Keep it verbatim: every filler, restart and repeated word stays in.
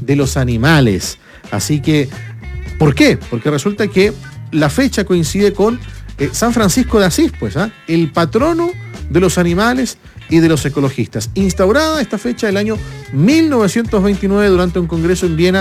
de los Animales. Así que, ¿por qué? Porque resulta que la fecha coincide con eh, San Francisco de Asís, pues, ¿ah? el patrono de los animales y de los ecologistas. Instaurada esta fecha el año mil novecientos veintinueve durante un congreso en Viena